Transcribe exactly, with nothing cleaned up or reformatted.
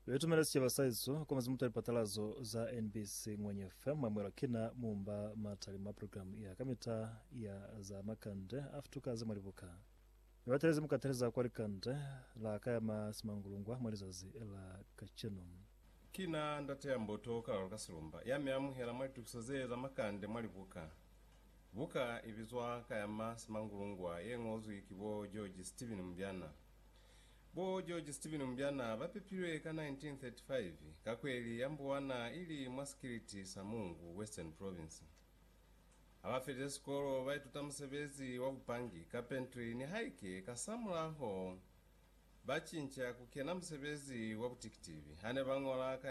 Wetumela siya saizo kwa mazimutari patalazo za N B C Ngwenye F M mwamwela kina mumba matali ma programu ya kamita ya za makande aftuka za maribuka. Iwaterezi mukatereza kwa rikande la kaya masimangulungwa mwalizazi la kachino. Kina ndate ya mboto kala kasilumba. Yame amuhela mwali tukusoze za makande mwalibuka. Buka ibizwa kaya masimangulungwa yengozu ikibo George Steven Mbyana. Bo George Steven Mbyana bapepilwe ka nineteen thirty-five kakweli yambuwana ili mwasikiriti Samungu Western Province. Abafete skolo baituta musebezi wa bupangi carpentry ni haike kasamulaho bachincha kukena musebezi wa butikitivi hane bangola